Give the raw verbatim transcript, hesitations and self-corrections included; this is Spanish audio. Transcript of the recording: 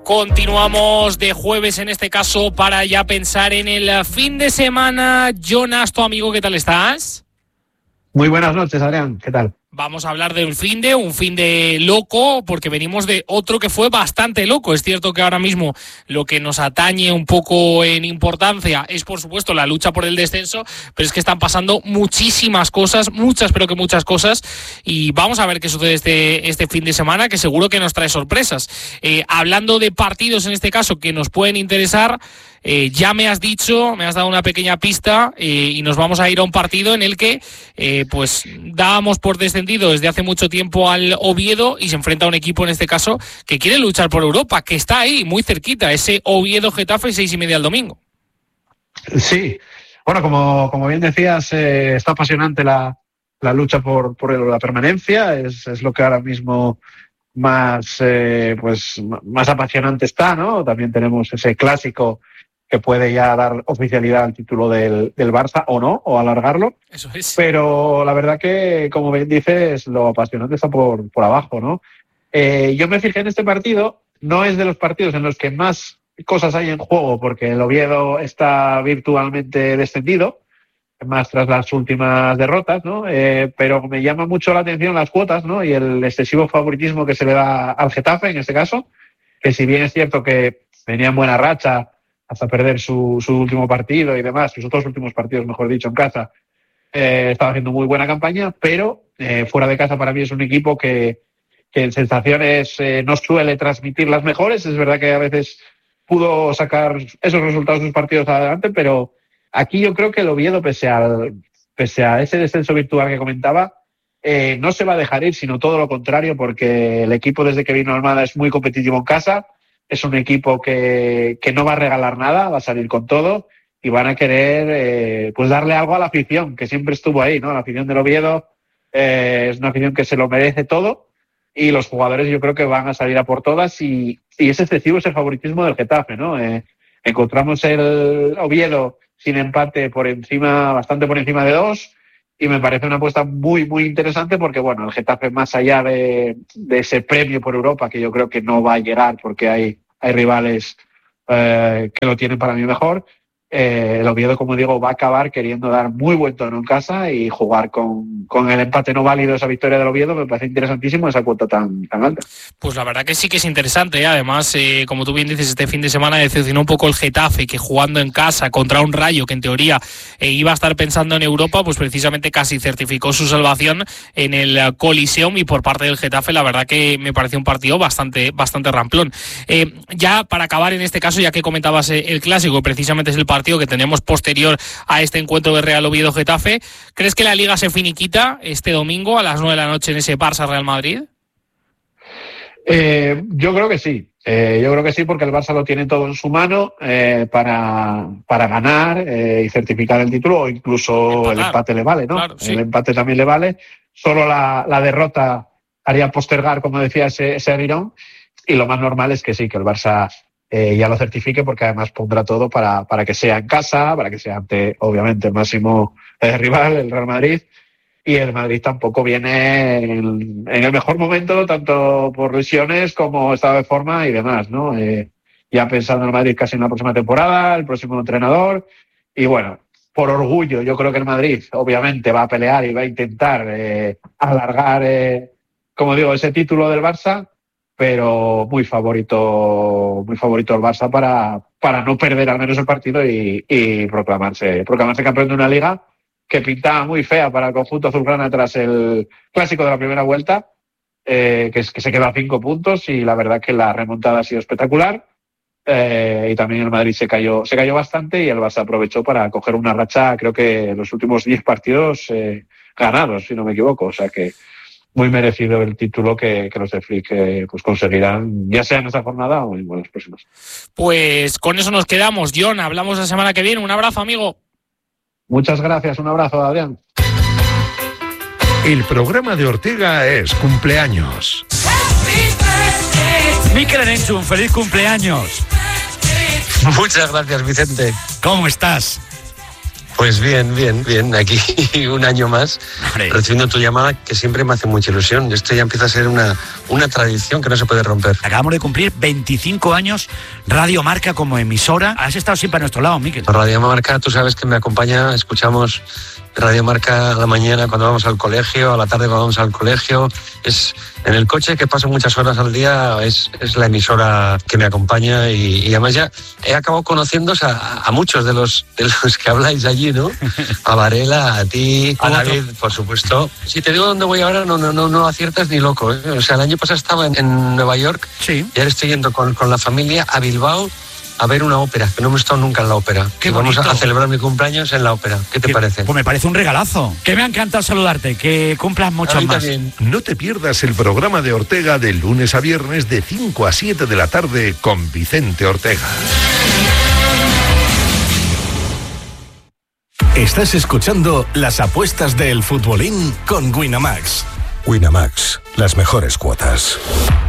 Continuamos de jueves en este caso para ya pensar en el fin de semana. Jonas, tu amigo, ¿qué tal estás? Muy buenas noches, Adrián, ¿qué tal? Vamos a hablar de un fin de, un fin de loco, porque venimos de otro que fue bastante loco. Es cierto que ahora mismo lo que nos atañe un poco en importancia es, por supuesto, la lucha por el descenso, pero es que están pasando muchísimas cosas, muchas, pero que muchas cosas, y vamos a ver qué sucede este, este fin de semana, que seguro que nos trae sorpresas. Eh, hablando de partidos, en este caso, que nos pueden interesar, eh, ya me has dicho, me has dado una pequeña pista, eh, y nos vamos a ir a un partido en el que, eh, pues, dábamos por descendido desde hace mucho tiempo al Oviedo y se enfrenta a un equipo, en este caso, que quiere luchar por Europa, que está ahí, muy cerquita, ese Oviedo-Getafe, seis y media el domingo. Sí, bueno, como, como bien decías, eh, está apasionante la, la lucha por, por la permanencia, es, es lo que ahora mismo más, eh, pues, más apasionante está, ¿no? También tenemos ese clásico que puede ya dar oficialidad al título del, del Barça o no, o alargarlo. Eso es. Pero la verdad que, como bien dices, lo apasionante está por, por abajo, ¿no? Eh, yo me fijé en este partido, no es de los partidos en los que más cosas hay en juego, porque el Oviedo está virtualmente descendido, más tras las últimas derrotas, ¿no? Eh, pero me llama mucho la atención las cuotas, ¿no? Y el excesivo favoritismo que se le da al Getafe, en este caso, que si bien es cierto que venía en buena racha hasta perder su, su último partido y demás, sus otros últimos partidos, mejor dicho, en casa, eh, estaba haciendo muy buena campaña, pero eh, fuera de casa para mí es un equipo que, que en sensaciones eh, no suele transmitir las mejores. Es verdad que a veces pudo sacar esos resultados de sus partidos adelante, pero aquí yo creo que el Oviedo, pese, al, pese a ese descenso virtual que comentaba, eh, no se va a dejar ir, sino todo lo contrario, porque el equipo desde que vino Almada es muy competitivo en casa. Es un equipo que, que no va a regalar nada, va a salir con todo y van a querer eh, pues darle algo a la afición, que siempre estuvo ahí, ¿no? La afición del Oviedo eh, es una afición que se lo merece todo y los jugadores yo creo que van a salir a por todas y, y es excesivo ese favoritismo del Getafe, ¿no? Eh, encontramos el Oviedo sin empate por encima, bastante por encima de dos, y me parece una apuesta muy, muy interesante porque, bueno, el Getafe, más allá de, de ese premio por Europa, que yo creo que no va a llegar porque hay, hay rivales eh, que lo tienen para mí mejor, eh, el Oviedo, como digo, va a acabar queriendo dar muy buen tono en casa y jugar con, con el empate no válido, esa victoria del Oviedo. Me parece interesantísimo esa cuota tan, tan alta. Pues la verdad que sí que es interesante, ¿eh? Además, eh, como tú bien dices, este fin de semana decepcionó un poco el Getafe, que jugando en casa contra un Rayo que en teoría eh, iba a estar pensando en Europa, pues precisamente casi certificó su salvación en el Coliseum, y por parte del Getafe la verdad que me pareció un partido bastante, bastante ramplón. Eh, ya para acabar en este caso, ya que comentabas eh, el clásico, precisamente es el partido que tenemos posterior a este encuentro de Real Oviedo-Getafe, ¿crees que la Liga se finiquita este domingo a las nueve de la noche en ese Barça-Real Madrid? Eh, yo creo que sí, eh, yo creo que sí, porque el Barça lo tiene todo en su mano eh, para, para ganar eh, y certificar el título, o incluso empatar. El empate le vale, ¿no? Claro, sí. El empate también le vale, solo la, la derrota haría postergar, como decía, ese, ese avirón, y lo más normal es que sí, que el Barça eh, ya lo certifique, porque además pondrá todo para, para que sea en casa, para que sea ante, obviamente, el máximo eh, rival, el Real Madrid. Y el Madrid tampoco viene en, en el mejor momento, tanto por lesiones como estado de forma y demás, ¿no? Eh, ya pensando en el Madrid casi en la próxima temporada, el próximo entrenador. Y bueno, por orgullo, yo creo que el Madrid obviamente va a pelear y va a intentar eh, alargar, eh, como digo, ese título del Barça, pero muy favorito, muy favorito el Barça para, para no perder al menos el partido y, y proclamarse, proclamarse campeón de una liga que pintaba muy fea para el conjunto azulgrana tras el clásico de la primera vuelta, eh, que, es, que se quedó a cinco puntos, y la verdad que la remontada ha sido espectacular, eh, y también el Madrid se cayó, se cayó bastante, y el Barça aprovechó para coger una racha, creo que los últimos diez partidos eh, ganados, si no me equivoco, o sea que muy merecido el título que, que los de Flick eh, pues conseguirán, ya sea en esta jornada o en las próximas. Pues con eso nos quedamos, John, hablamos la semana que viene, un abrazo, amigo. Muchas gracias, un abrazo, Adrián. El programa de Ortega es cumpleaños. Mikel Erenchun, feliz cumpleaños. Muchas gracias, Vicente. ¿Cómo estás? Pues bien, bien, bien. Aquí un año más, Hombre. recibiendo tu llamada, que siempre me hace mucha ilusión. Esto ya empieza a ser una, una tradición que no se puede romper. Acabamos de cumplir veinticinco años Radio Marca como emisora. Has estado siempre a nuestro lado, Miquel. Radio Marca, tú sabes que me acompaña, escuchamos Radio Marca a la mañana cuando vamos al colegio, a la tarde cuando vamos al colegio. Es en el coche, que paso muchas horas al día, es, es la emisora que me acompaña y, y además ya he acabado conociéndose a, a muchos de los, de los que habláis allí, ¿no? A Varela, a ti, a David, por supuesto. Si te digo dónde voy ahora, no, no, no, no aciertas ni loco, ¿eh? O sea, el año pasado estaba en, en Nueva York, sí. Y ahora estoy yendo con, con la familia a Bilbao a ver una ópera, que no hemos estado nunca en la ópera. Qué vamos bonito. a celebrar mi cumpleaños en la ópera. ¿Qué te ¿Qué? parece? Pues me parece un regalazo. Que me ha encantado saludarte, que cumplas muchos más. También. No te pierdas el programa de Ortega de lunes a viernes de cinco a siete de la tarde con Vicente Ortega. Estás escuchando las apuestas del futbolín con Winamax. Winamax, las mejores cuotas.